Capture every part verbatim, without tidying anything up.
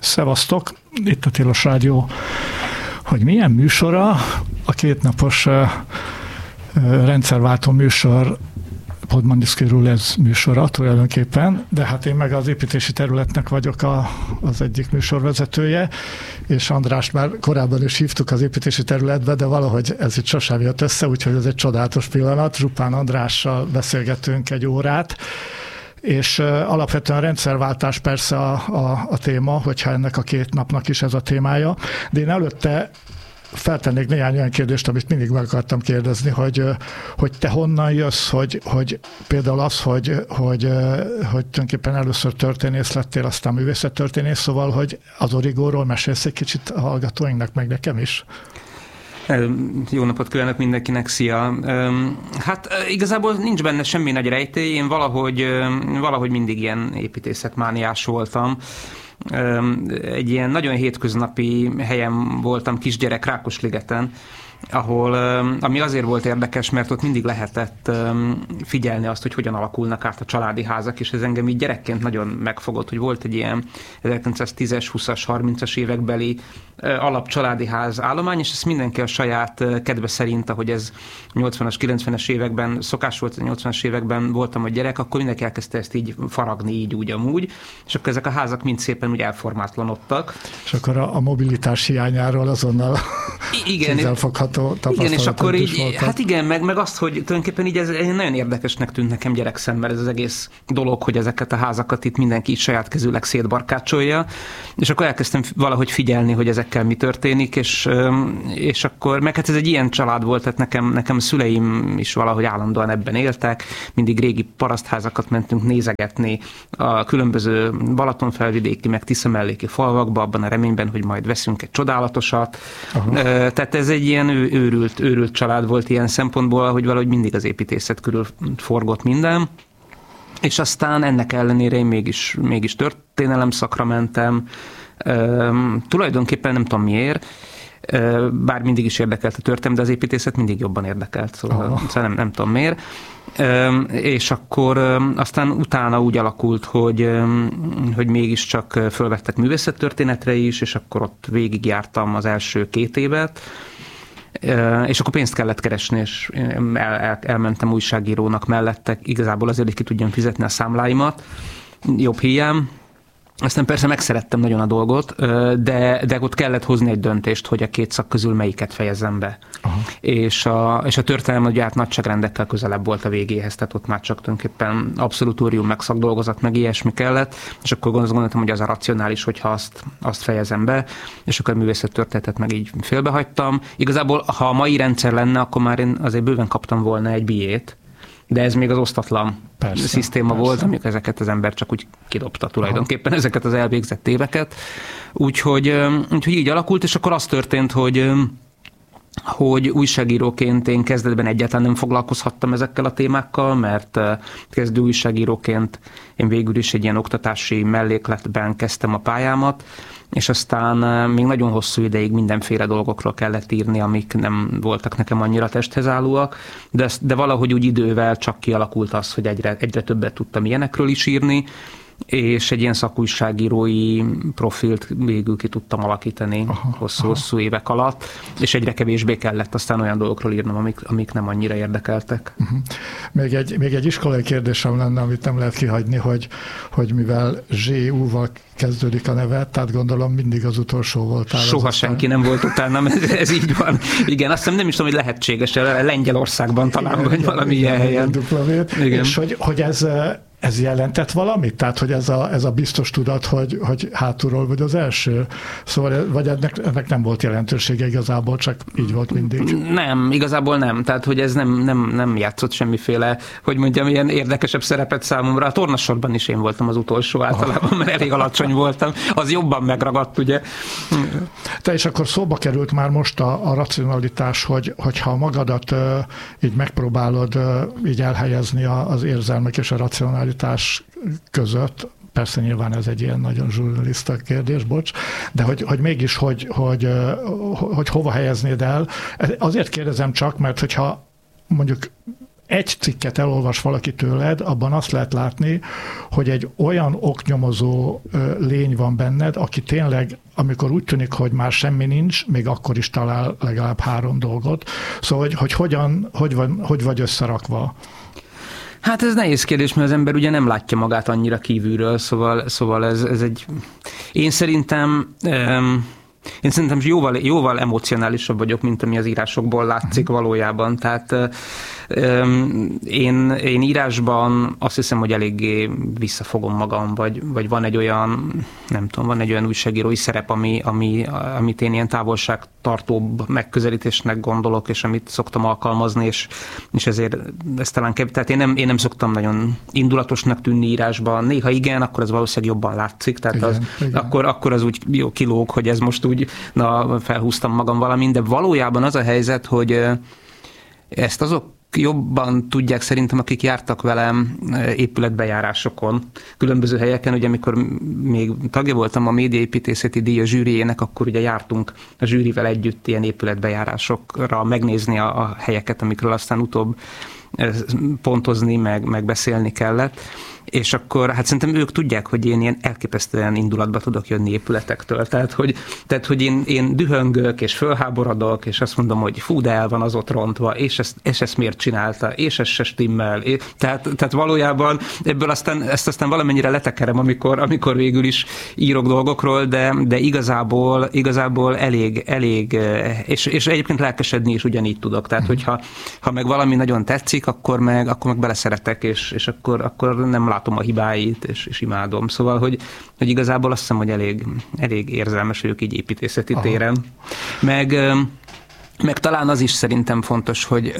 Szevasztok, itt a Tilos Rádió, hogy milyen műsora, a kétnapos uh, rendszerváltó műsor, Podmaniszky Rulez műsora tulajdonképpen, de hát én meg az építési területnek vagyok a, az egyik műsorvezetője, és Andrást már korábban is hívtuk az építési területbe, de valahogy ez itt sosem jött össze, úgyhogy ez egy csodálatos pillanat. Zsupán Andrással beszélgetünk egy órát, és uh, alapvetően a rendszerváltás persze a, a, a téma, hogyha ennek a két napnak is ez a témája, de én előtte feltennék néhány olyan kérdést, amit mindig meg akartam kérdezni, hogy, hogy te honnan jössz, hogy, hogy például az, hogy, hogy, hogy tulajdonképpen először történész lettél, aztán művészettörténész, szóval, hogy az Origóról mesélsz egy kicsit a hallgatóinknak, meg nekem is. Jó napot kívánok mindenkinek, szia! Hát igazából nincs benne semmi nagy rejtély, én valahogy, valahogy mindig ilyen építészetmániás voltam. Egy ilyen nagyon hétköznapi helyen voltam, kisgyerek, Rákosligeten, ahol, ami azért volt érdekes, mert ott mindig lehetett figyelni azt, hogy hogyan alakulnak át a családi házak, és ez engem így gyerekként nagyon megfogott, hogy volt egy ilyen ezerkilencszáztízes, húszas, harmincas évekbeli alapcsaládi ház állomány, és ezt mindenki a saját kedve szerint, ahogy ez nyolcvanas, kilencvenes években szokás volt, nyolcvanas években voltam a gyerek, akkor mindenki elkezdte ezt így faragni, így úgy amúgy, és akkor ezek a házak mind szépen úgy elformátlanodtak. És akkor a, a mobilitás hiányáról azonnal kézzelfogható tapasztalatok. Igen, és akkor így, voltak. Hát igen, meg, meg azt, hogy tulajdonképpen így ez nagyon érdekesnek tűnt nekem gyerekszemmel ez az egész dolog, hogy ezeket a házakat itt mindenki így saját kezűleg szétbarkácsolja, és akkor elkezdtem valahogy figyelni, hogy ezekkel mi történik, és, és akkor, meg hát ez egy ilyen család volt, tehát nekem, nekem a szüleim is valahogy állandóan ebben éltek, mindig régi parasztházakat mentünk nézegetni a különböző Balatonfelvidéki, meg Tiszamelléki falvakba, abban a reményben, hogy majd veszünk egy csodálatosat. Aha. Tehát ez egy ilyen őrült, őrült család volt ilyen szempontból, hogy valahogy mindig az építészet körül forgott minden. És aztán ennek ellenére én mégis, mégis történelem szakra mentem. Üm, tulajdonképpen nem tudom miért, bár mindig is érdekelt a történelem, de az építészet mindig jobban érdekelt, szóval, szóval nem, nem tudom miért. Üm, és akkor üm, aztán utána úgy alakult, hogy, üm, hogy mégiscsak fölvettek művészettörténetre is, és akkor ott végigjártam az első két évet, és akkor pénzt kellett keresni, és el, el, elmentem újságírónak mellette, igazából azért, hogy ki tudjam fizetni a számláimat, jobb hiány. Aztán persze megszerettem nagyon a dolgot, de, de ott kellett hozni egy döntést, hogy a két szak közül melyiket fejezzem be. Aha. És a, és a történelem ugye hát nagyságrendekkel közelebb volt a végéhez, tehát ott már csak tulajdonképpen abszolútórium, meg szakdolgozat, meg ilyesmi kellett, és akkor azt gondoltam, hogy az a racionális, hogyha azt, azt fejezem be, és akkor a művészettörténetet meg így félbehagytam. Igazából, ha a mai rendszer lenne, akkor már én azért bőven kaptam volna egy bé é-t, de ez még az osztatlan persze, szisztéma persze. volt, amikor ezeket az ember csak úgy kidobta tulajdonképpen, aha. ezeket az elvégzett éveket. Úgyhogy, úgyhogy így alakult, és akkor az történt, hogy, hogy újságíróként én kezdetben egyáltalán nem foglalkozhattam ezekkel a témákkal, mert kezdő újságíróként én végül is egy ilyen oktatási mellékletben kezdtem a pályámat, és aztán még nagyon hosszú ideig mindenféle dolgokról kellett írni, amik nem voltak nekem annyira testhez állóak, de, de valahogy úgy idővel csak kialakult az, hogy egyre, egyre többet tudtam ilyenekről is írni, és egy ilyen szakújságírói profilt végül ki tudtam alakítani hosszú-hosszú évek alatt, és egyre kevésbé kellett aztán olyan dolgokról írnom, amik, amik nem annyira érdekeltek. Uh-huh. Még egy, még egy iskolai kérdésem lenne, amit nem lehet kihagyni, hogy, hogy mivel zé u-val kezdődik a neve, tehát gondolom mindig az utolsó voltál. Soha senki nem volt utána, ez, ez így van. Igen, azt hiszem nem is tudom, hogy lehetséges, Lengyelországban talán, vagy valami ilyen helyen. Igen. És hogy, hogy ez... Ez jelentett valamit? Tehát, hogy ez a, ez a biztos tudat, hogy, hogy hátulról vagy az első? Szóval, vagy ennek, ennek nem volt jelentősége igazából, csak így volt mindig? Nem, igazából nem. Tehát, hogy ez nem, nem, nem játszott semmiféle, hogy mondjam, ilyen érdekesebb szerepet számomra. A tornasorban is én voltam az utolsó általában, mert elég alacsony voltam. Az jobban megragadt, ugye? Te is akkor szóba került már most a, a racionalitás, hogy, hogyha magadat uh, így megpróbálod uh, így elhelyezni az érzelmek és a racionalitás között, persze nyilván ez egy ilyen nagyon zsurnalista kérdés, bocs, de hogy, hogy mégis, hogy, hogy, hogy hova helyeznéd el. Azért kérdezem csak, mert hogyha mondjuk egy cikket elolvas valaki tőled, abban azt lehet látni, hogy egy olyan oknyomozó lény van benned, aki tényleg, amikor úgy tűnik, hogy már semmi nincs, még akkor is talál legalább három dolgot. Szóval, hogy, hogy hogyan, hogy, van, hogy vagy összerakva? Hát ez nehéz kérdés, mert az ember ugye nem látja magát annyira kívülről, szóval, szóval ez, ez egy... Én szerintem... Um... Én szerintem jóval, jóval emocionálisabb vagyok, mint ami az írásokból látszik valójában. Tehát én, én írásban azt hiszem, hogy eléggé visszafogom magam, vagy, vagy van egy olyan, nem tudom, van egy olyan újságírói szerep, ami, ami, amit én ilyen távolságtartóbb megközelítésnek gondolok, és amit szoktam alkalmazni, és, és ezért ez talán kevés. Tehát én nem, én nem szoktam nagyon indulatosnak tűnni írásban. Néha igen, akkor az valószínűleg jobban látszik. Tehát igen, az, igen. Akkor, akkor az úgy jó kilóg, hogy ez most úgy, na, felhúztam magam valamint, de valójában az a helyzet, hogy ezt azok jobban tudják szerintem, akik jártak velem épületbejárásokon, különböző helyeken, ugye amikor még tagja voltam a médiaépítészeti díja zsűriének, akkor ugye jártunk a zsűrivel együtt ilyen épületbejárásokra megnézni a, a helyeket, amikről aztán utóbb pontozni, meg, meg beszélni kellett. És akkor hát szerintem ők tudják, hogy én ilyen elképesztően indulatba tudok jönni épületektől. Tehát, hogy, tehát, hogy én, én dühöngök, és fölháborodok, és azt mondom, hogy fú, de el van az ott rontva, és ezt, és ezt miért csinálta, és ez se stimmel. Tehát, tehát valójában ebből aztán, ezt aztán valamennyire letekerem, amikor, amikor végül is írok dolgokról, de, de igazából, igazából elég, elég, és, és egyébként lelkesedni is ugyanígy tudok. Tehát, hogyha ha meg valami nagyon tetszik, akkor meg, akkor meg beleszeretek, és, és akkor, akkor nem látom a hibáit, és, és imádom. Szóval, hogy, hogy igazából azt hiszem, hogy elég, elég érzelmes vagyok így építészeti Aha. téren. Meg, meg talán az is szerintem fontos, hogy,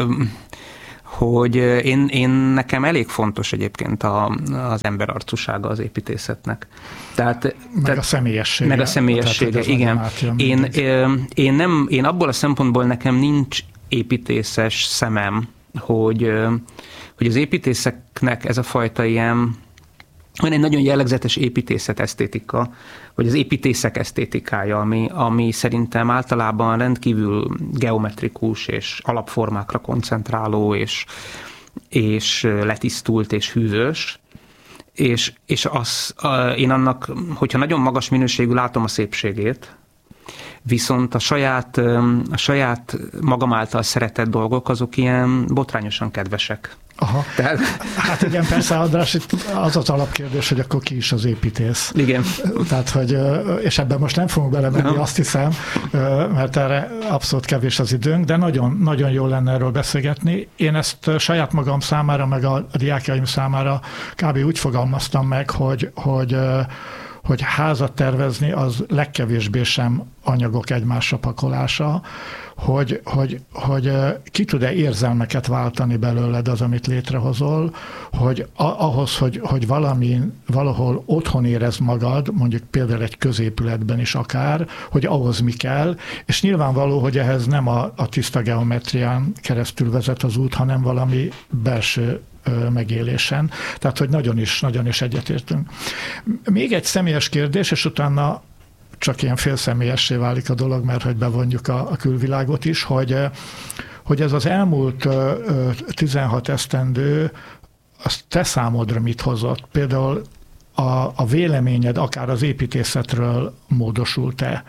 hogy én, én nekem elég fontos egyébként a, az emberarcúsága az építészetnek. Tehát, meg tehát, a személyessége. Meg a személyessége, tehát, igen. Én, én, nem, én abból a szempontból nekem nincs építészes szemem, hogy hogy az építészeknek ez a fajta ilyen, van egy nagyon jellegzetes építészet esztétika, vagy az építészek esztétikája, ami, ami szerintem általában rendkívül geometrikus és alapformákra koncentráló, és, és letisztult és hűvös. És, és az, én annak, hogyha nagyon magas minőségű látom a szépségét, viszont a saját, a saját magam által szeretett dolgok, azok ilyen botrányosan kedvesek. Aha. Tehát... Hát igen, persze, András, itt az az alapkérdés, hogy akkor ki is az építész. Igen. Tehát, hogy, és ebben most nem fogunk belemenni, no. azt hiszem, mert erre abszolút kevés az időnk, de nagyon, nagyon jó lenne erről beszélgetni. Én ezt saját magam számára, meg a diákjaim számára kb. Úgy fogalmaztam meg, hogy, hogy hogy házat tervezni az legkevésbé sem anyagok egymásra pakolása, hogy, hogy, hogy ki tud-e érzelmeket váltani belőled az, amit létrehozol, hogy ahhoz, hogy, hogy valami, valahol otthon érezd magad, mondjuk például egy középületben is akár, hogy ahhoz mi kell, és nyilvánvaló, hogy ehhez nem a, a tiszta geometrián keresztül vezet az út, hanem valami belső megélésen. Tehát, hogy nagyon is, nagyon is egyetértünk. Még egy személyes kérdés, és utána csak ilyen félszemélyessé válik a dolog, mert hogy bevonjuk a, a külvilágot is, hogy, hogy ez az elmúlt tizenhat esztendő, az te számodra mit hozott? Például a, a véleményed akár az építészetről módosult-e?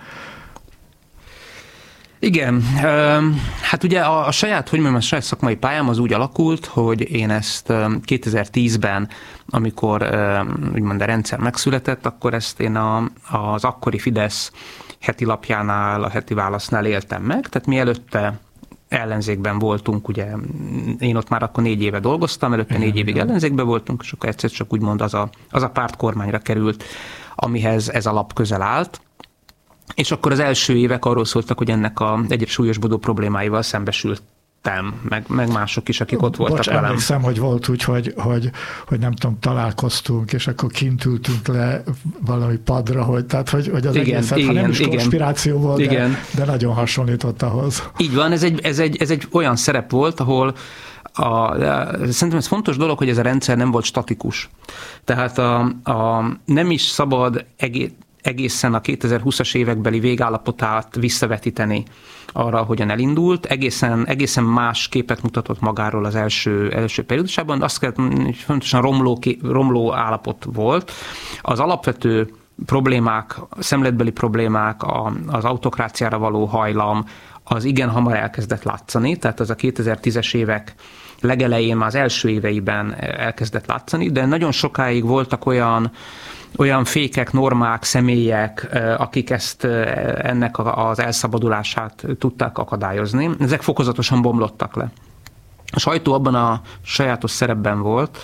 Igen, hát ugye a, a saját, hogy mondjam, a saját szakmai pályám az úgy alakult, hogy én ezt kétezer-tízben, amikor úgymond a rendszer megszületett, akkor ezt én a, az akkori Fidesz heti lapjánál, a heti válasznál éltem meg, tehát mi előtte ellenzékben voltunk, ugye én ott már akkor négy éve dolgoztam, előtte négy évig ellenzékben voltunk, és akkor egyszer csak úgymond az a, az a párt kormányra került, amihez ez a lap közel állt. És akkor az első évek arról szóltak, hogy ennek a egyéb súlyosbodó problémáival szembesültem, meg, meg mások is, akik ott voltak Bocs, velem. Emlékszem, hogy volt úgy, hogy, hogy, hogy nem tudom, találkoztunk, és akkor kint ültünk le valami padra, hogy, tehát, hogy, hogy az igen, egészet, igen, ha nem is igen, konspiráció volt, igen. De, de nagyon hasonlított ahhoz. Így van, ez egy, ez egy, ez egy olyan szerep volt, ahol A, szerintem ez fontos dolog, hogy ez a rendszer nem volt statikus. Tehát a, a, nem is szabad egész, egészen a kétezer-húszas évekbeli végállapotát visszavetíteni arra, hogyan elindult. Egészen, egészen más képet mutatott magáról az első, első periódusában. Azt kell, hogy fontosan romló, romló állapot volt. Az alapvető problémák, szemletbeli problémák, az autokráciára való hajlam, az igen hamar elkezdett látszani, tehát az a kétezer-tízes évek legelején, már az első éveiben elkezdett látszani, de nagyon sokáig voltak olyan, olyan fékek, normák, személyek, akik ezt, ennek az elszabadulását tudták akadályozni. Ezek fokozatosan bomlottak le. A sajtó abban a sajátos szerepben volt,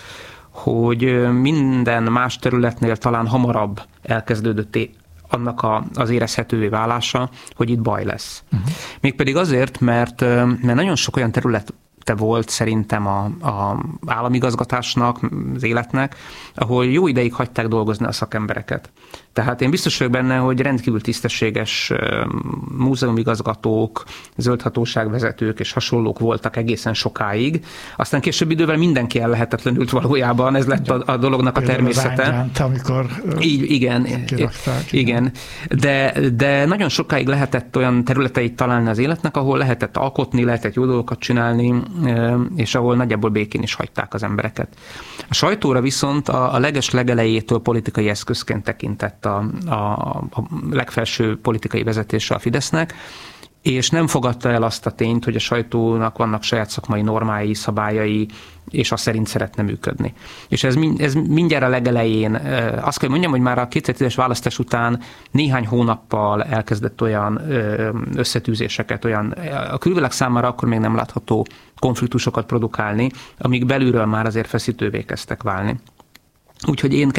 hogy minden más területnél talán hamarabb elkezdődött annak a, az érezhetővé válása, hogy itt baj lesz. Uh-huh. Mégpedig azért, mert, mert nagyon sok olyan terület volt szerintem a, a államigazgatásnak, az életnek, ahol jó ideig hagyták dolgozni a szakembereket. Tehát én biztos vagyok benne, hogy rendkívül tisztességes múzeumigazgatók, zöldhatóságvezetők és hasonlók voltak egészen sokáig. Aztán később idővel mindenki ellehetetlenült valójában, ez lett a, a dolognak a természete. Ányánt, amikor Így, igen, kirakták, igen. De, de nagyon sokáig lehetett olyan területeit találni az életnek, ahol lehetett alkotni, lehetett jó dolgokat csinálni, és ahol nagyjából békén is hagyták az embereket. A sajtóra viszont a, a leges legelejétől politikai eszközként tekintett a, a, a legfelső politikai vezetése a Fidesznek, és nem fogadta el azt a tényt, hogy a sajtónak vannak saját szakmai normái, szabályai, és azt szerint szeretne működni. És ez, ez mindjárt a legelején, azt kell mondjam, hogy már a kétezer-tízes választás után néhány hónappal elkezdett olyan összetűzéseket, olyan a külvilág számára akkor még nem látható konfliktusokat produkálni, amik belülről már azért feszítővé kezdtek válni. Úgyhogy én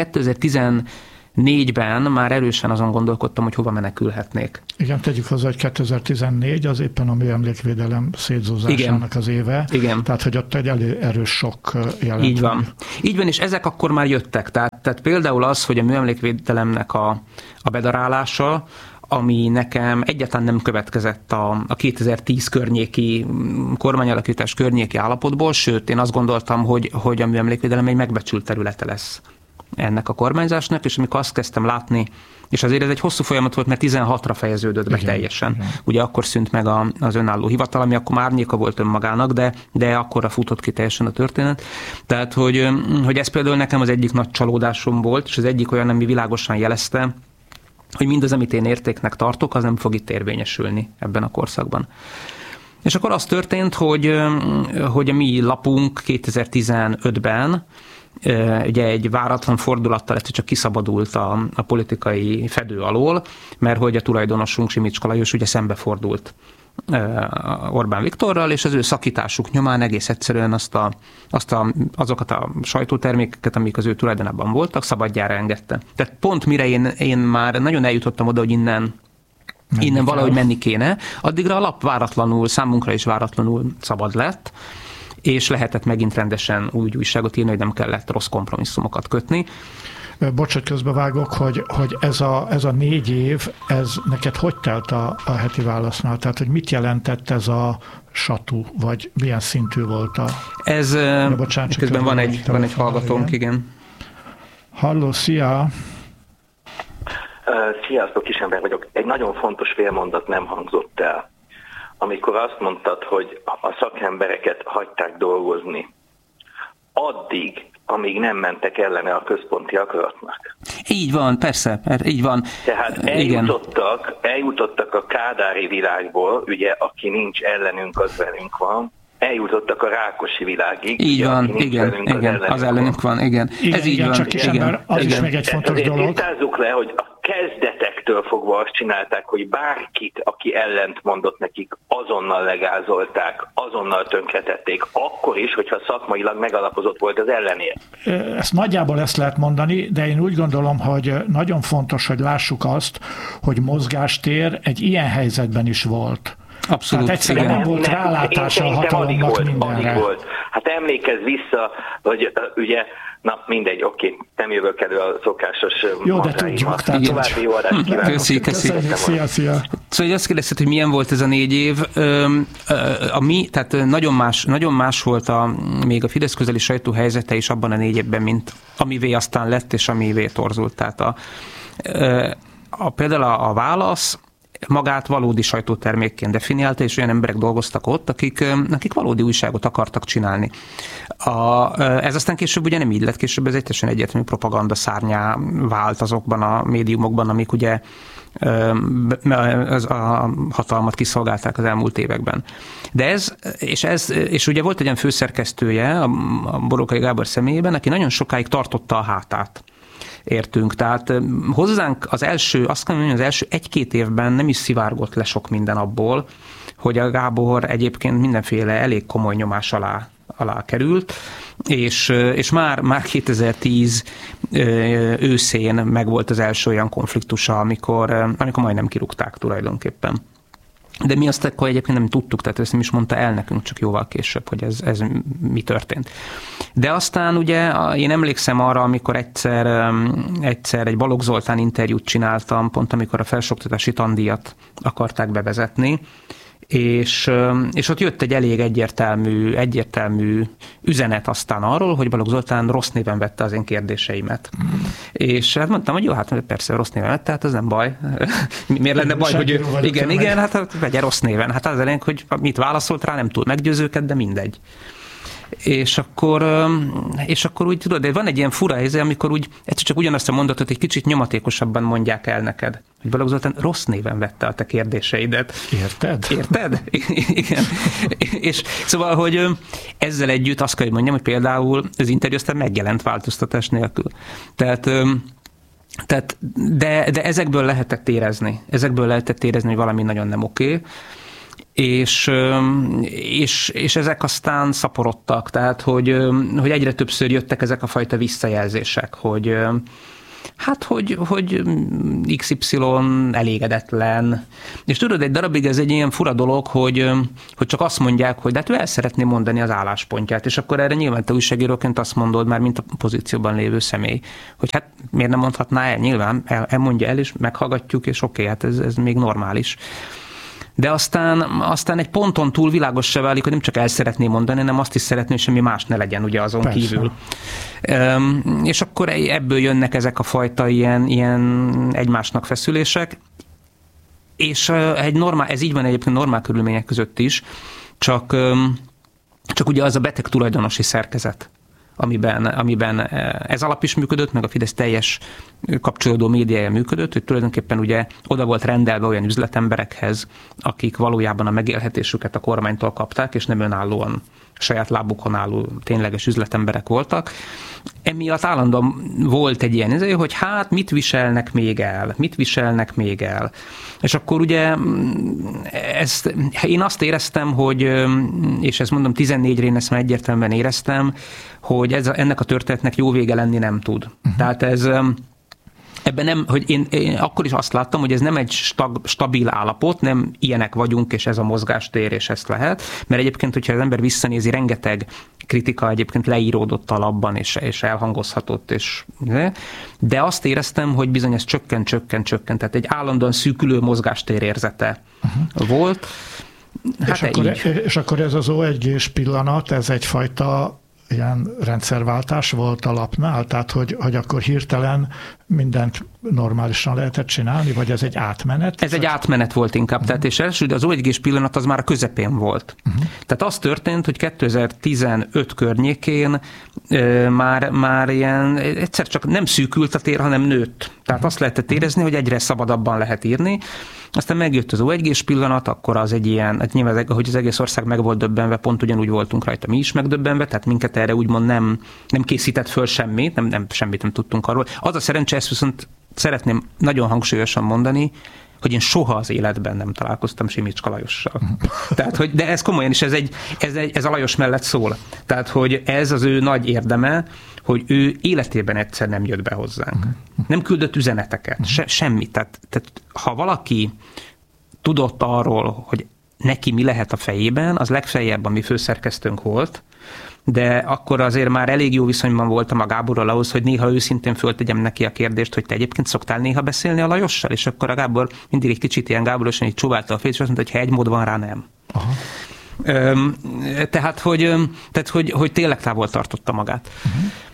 kétezer-tizennégyben már erősen azon gondolkodtam, hogy hova menekülhetnék. Igen, tegyük hozzá, hogy kétezer-tizennégy az éppen a műemlékvédelem szétzúzásának az éve. Igen. Tehát, hogy ott egy elő erős sok jelent. Így van. Így van, és ezek akkor már jöttek. Tehát, tehát például az, hogy a műemlékvédelemnek a, a bedarálása, ami nekem egyáltalán nem következett a, a kétezer-tíz környéki kormányalakítás környéki állapotból, sőt, én azt gondoltam, hogy, hogy a műemlékvédelem egy megbecsült területe lesz ennek a kormányzásnak, és amikor azt kezdtem látni, és azért ez egy hosszú folyamat volt, mert tizenhatra fejeződött be igen, teljesen. Igen. Ugye akkor szűnt meg a, az önálló hivatal, ami akkor már árnyéka volt önmagának, de, de akkorra futott ki teljesen a történet. Tehát, hogy, hogy ez például nekem az egyik nagy csalódásom volt, és az egyik olyan, ami világosan jelezte, hogy mindaz, amit én értéknek tartok, az nem fog itt érvényesülni ebben a korszakban. És akkor az történt, hogy, hogy a mi lapunk kétezer-tizenötben ugye egy váratlan fordulattal egyszer csak kiszabadult a, a politikai fedő alól, mert hogy a tulajdonosunk Simicska Lajos ugye szembefordult Orbán Viktorral, és az ő szakításuk nyomán egész egyszerűen azt a, azt a, azokat a sajtótermékeket, amik az ő tulajdonában voltak, szabadjára engedte. Tehát pont mire én, én már nagyon eljutottam oda, hogy innen menni innen kell. Valahogy menni kéne, addigra a lap váratlanul, számunkra is váratlanul szabad lett, és lehetett megint rendesen új újságot írni, hogy nem kellett rossz kompromisszumokat kötni. Bocsát, közbevágok, hogy, hogy ez, a, ez a négy év, ez neked hogy telt a, a heti válasznál? Tehát, hogy mit jelentett ez a satú, vagy milyen szintű volt a... Ez, ja, bocsánat, közben van egy, van egy hallgatónk, igen. igen. Halló, szia! Sziasztok, Kisember vagyok. Egy nagyon fontos félmondat nem hangzott el. Amikor azt mondtad, hogy a szakembereket hagyták dolgozni, addig, amíg nem mentek ellene a központi akaratnak. Így van, persze, így van. Tehát eljutottak, eljutottak a kádári világból, ugye, aki nincs ellenünk, az velünk van, eljutottak a rákosi világig. Így ugye, van, igen, velünk, igen, az, az ellenünk van, van igen. igen. Ez így igen, van. Csak igen, ember, az igen. is még egy fontos Ezért dolog. tisztázzuk le, hogy a kezdetektől fogva azt csinálták, hogy bárkit, aki ellent mondott nekik, azonnal legázolták, azonnal tönkretették, akkor is, hogyha szakmailag megalapozott volt az ellenért. Ezt nagyjából ezt lehet mondani, de én úgy gondolom, hogy nagyon fontos, hogy lássuk azt, hogy mozgástér egy ilyen helyzetben is volt. Abszolút. Tehát egyszerűen nem, nem volt nem, rálátása a hatalomnak volt, mindenre. Volt. Hát emlékezz vissza, hogy ugye, na mindegy, oké, nem jövök elő a szokásos jó, de tudjuk. Tehát további jó adást kívánok. Köszi, köszi. Szia, szia. Szóval azt kérdezted, hogy milyen volt ez a négy év. A mi, tehát nagyon más, nagyon más volt a, még a Fidesz közeli sajtó helyzete is abban a négy évben, mint amivé aztán lett, és amivé torzult. Tehát a, a, például a, a Válasz magát valódi sajtótermékként definiálta, és olyan emberek dolgoztak ott, akik, akik valódi újságot akartak csinálni. A, ez aztán később ugye nem így lett, később ez egy teljesen egyértelmű propaganda szárnyá vált azokban a médiumokban, amik ugye az a hatalmat kiszolgálták az elmúlt években. De ez, és ez, és ugye volt egy olyan főszerkesztője a Borókai Gábor személyében, aki nagyon sokáig tartotta a hátát. Értünk. Tehát hozzánk az első, azt kell mondani, az első egy-két évben nem is szivárgott le sok minden abból, hogy a Gábor egyébként mindenféle elég komoly nyomás alá, alá került, és, és már, már kétezer-tíz őszén megvolt az első olyan konfliktusa, amikor, amikor majdnem kirúgták tulajdonképpen. De mi azt akkor egyébként nem tudtuk, tehát ezt nem is mondta el nekünk, csak jóval később, hogy ez, ez mi történt. De aztán ugye én emlékszem arra, amikor egyszer, egyszer egy Balogh Zoltán interjút csináltam, pont amikor a felsőoktatási tandíjat akarták bevezetni, és, és ott jött egy elég egyértelmű, egyértelmű üzenet aztán arról, hogy Balogh Zoltán rossz néven vette az én kérdéseimet. Mm. És hát mondtam, hogy jó, hát persze rossz néven vette, hát ez nem baj. Miért lenne baj, hogy ő, igen, igen, hát, hát vegye rossz néven. Hát az elég, hogy mit válaszolt rá, nem tud meggyőzőket, de mindegy. És akkor, és akkor úgy tudod, de van egy ilyen fura helyzet, amikor úgy egyszer csak ugyanazt a mondatot egy kicsit nyomatékosabban mondják el neked. Hogy Balogh Zoltán rossz néven vette a te kérdéseidet. Érted? Érted? Igen. És szóval, hogy ezzel együtt azt kell, hogy mondjam, hogy például az interjú aztán megjelent változtatás nélkül. Tehát Tehát, de, de ezekből lehetett érezni. Ezekből lehetett érezni, hogy valami nagyon nem oké. És, és, és ezek aztán szaporodtak, tehát hogy, hogy egyre többször jöttek ezek a fajta visszajelzések, hogy hát, hogy, hogy iksz ipszilon elégedetlen. És tudod, egy darabig ez egy ilyen fura dolog, hogy, hogy csak azt mondják, hogy de hát ő el szeretné mondani az álláspontját, és akkor erre nyilván te újságíróként azt mondod már, mint a pozícióban lévő személy, hogy hát miért nem mondhatná el, nyilván el, elmondja el, és meghallgatjuk, és oké, hát ez, ez még normális. De aztán, aztán egy ponton túl világossá válik, hogy nem csak el szeretné mondani, hanem azt is szeretné, hogy semmi más ne legyen ugye azon Persze. kívül. Um, és akkor ebből jönnek ezek a fajta ilyen, ilyen egymásnak feszülések, és uh, egy normál, ez így van egyébként normál körülmények között is, csak, um, csak ugye az a beteg tulajdonosi szerkezet, amiben, amiben ez alap is működött, meg a Fidesz teljes kapcsolódó médiája működött, hogy tulajdonképpen ugye oda volt rendelve olyan üzletemberekhez, akik valójában a megélhetésüket a kormánytól kapták, és nem önállóan, saját lábukon álló tényleges üzletemberek voltak. Emiatt állandóan volt egy ilyen izé, hogy hát mit viselnek még el, mit viselnek még el. És akkor ugye ezt, én azt éreztem, hogy, és ezt mondom tizennégyre én ezt már egyértelműen éreztem, hogy ez, ennek a történetnek jó vége lenni nem tud. Uh-huh. Tehát ez... Ebben nem, hogy én, én akkor is azt láttam, hogy ez nem egy stag, stabil állapot, nem ilyenek vagyunk, és ez a mozgástér, és ezt lehet. Mert egyébként, hogyha az ember visszanézi, rengeteg kritika egyébként leíródott alapban, és, és elhangozhatott, és, de azt éreztem, hogy bizony ez csökkent, csökkent, csökkent. Tehát egy állandóan szűkülő mozgástér érzete uh-huh. volt. Hát és, akkor, és akkor ez az o egy gés pillanat, ez egyfajta ilyen rendszerváltás volt a lapnál? Tehát, hogy, hogy akkor hirtelen mindent normálisan lehetett csinálni, vagy ez egy átmenet? Ez egy átmenet volt inkább. Uh-huh. Tehát, és első, az o egy gés pillanat az már a közepén volt. Uh-huh. Tehát az történt, hogy kétezer-tizenöt környékén e, már, már ilyen, egyszer csak nem szűkült a tér, hanem nőtt. Tehát uh-huh. azt lehetett érezni, hogy egyre szabadabban lehet írni. Aztán megjött az o egy gés pillanat, akkor az egy ilyen, hát nyilván, hogy az egész ország meg volt döbbenve, pont ugyanúgy voltunk rajta mi is megdöbbenve, tehát minket erre úgymond nem, nem készített föl semmit, nem, nem, semmit nem tudtunk arról. Az a szerencse, ezt viszont szeretném nagyon hangsúlyosan mondani, hogy én soha az életben nem találkoztam Simicska Lajossal. Tehát, hogy, de ez komolyan is, ez, egy, ez, egy, ez a Lajos mellett szól. Tehát, hogy ez az ő nagy érdeme, hogy ő életében egyszer nem jött be hozzánk. Nem küldött üzeneteket, se, semmit. Tehát, tehát ha valaki tudott arról, hogy neki mi lehet a fejében, az legfeljebb a mi főszerkesztőnk volt, de akkor azért már elég jó viszonyban voltam a Gáborral ahhoz, hogy néha őszintén föltegyem neki a kérdést, hogy te egyébként szoktál néha beszélni a Lajossal, és akkor a Gábor mindig egy kicsit ilyen Gáborosan így csóválta a fejét, és azt mondta, hogy ha egy mód van rá, nem. Aha. Öm, tehát, hogy, tehát hogy, hogy tényleg távol tartotta magát. Uh-huh.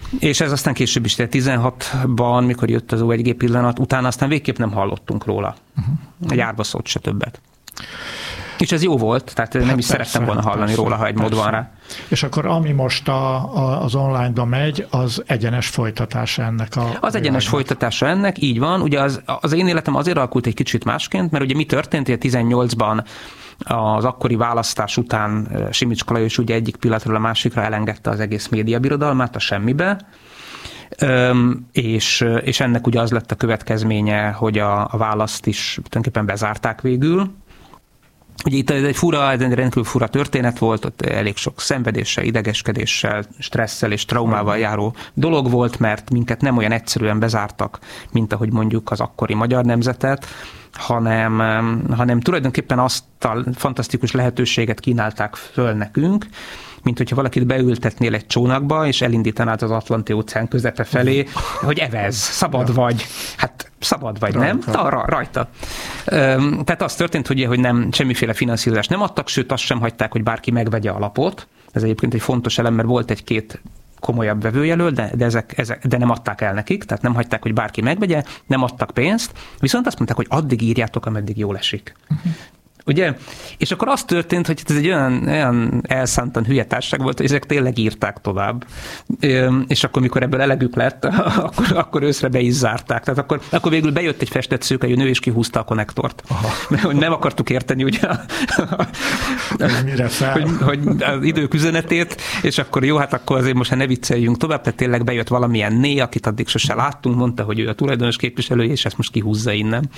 És ez aztán később is, tehát tizenhatban, mikor jött az o egy gé pillanat, utána aztán végképp nem hallottunk róla. Uh-huh. Egy árba szólt se többet. És ez jó volt, tehát hát nem is persze, szerettem volna hallani persze, róla, ha egy persze. mód van rá. És akkor ami most a, a, az online-ba megy, az egyenes folytatása ennek a... Az világnak. Egyenes folytatása ennek, így van. Ugye az, az én életem azért alakult egy kicsit másként, mert ugye mi történt, hogy tizennyolcban az akkori választás után Simicska Lajos ugye egyik pillanatról a másikra elengedte az egész médiabirodalmát a semmibe, Öm, és, és ennek ugye az lett a következménye, hogy a, a választ is tulajdonképpen bezárták végül. Ugye itt egy fura, egy rendkívül fura történet volt, ott elég sok szenvedéssel, idegeskedéssel, stresszel és traumával járó dolog volt, mert minket nem olyan egyszerűen bezártak, mint ahogy mondjuk az akkori magyar nemzetet, hanem, hanem tulajdonképpen azt a fantasztikus lehetőséget kínálták föl nekünk, mint hogyha valakit beültetnél egy csónakba, és elindítanád az Atlanti-óceán közepe felé, hogy evezz, szabad vagy. Hát szabad vagy, nem? Rajta. Rajta. Tehát az történt, hogy, hogy nem, semmiféle finanszírozást nem adtak, sőt azt sem hagyták, hogy bárki megvegye a lapot. Ez egyébként egy fontos elem, mert volt egy-két komolyabb vevőjelölt, de, de, ezek, ezek, de nem adták el nekik, tehát nem hagyták, hogy bárki megvegye, nem adtak pénzt, viszont azt mondták, hogy addig írjátok, ameddig jól esik. Uh-huh. Ugye? És akkor az történt, hogy ez egy olyan, olyan elszántan hülye társaság volt, hogy ezek tényleg írták tovább. És akkor, mikor ebből elegük lett, akkor, akkor őszre be is zárták. Tehát akkor, akkor végül bejött egy festett szőkelyű nő, és kihúzta a konnektort. Aha. Mert hogy nem akartuk érteni, ugye, mire hogy, hogy az idők üzenetét, és akkor jó, hát akkor azért most ne vicceljünk tovább, tehát tényleg bejött valamilyen né, akit addig sose láttunk, mondta, hogy ő a tulajdonos képviselője, és ezt most kihúzza innen.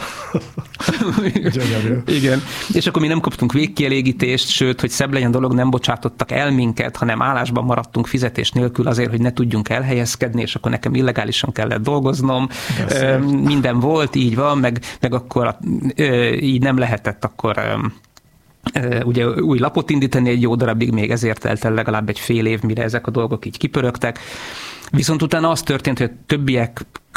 Igen. És akkor mi nem kaptunk végkielégítést, sőt, hogy szebb legyen dolog, nem bocsátottak el minket, hanem állásban maradtunk fizetés nélkül azért, hogy ne tudjunk elhelyezkedni, és akkor nekem illegálisan kellett dolgoznom. Ö, minden volt, így van, meg, meg akkor ö, így nem lehetett akkor ö, ugye új lapot indítani egy jó darabig, még ezért telt el legalább egy fél év, mire ezek a dolgok így kipörögtek. Viszont utána az történt, hogy a többiek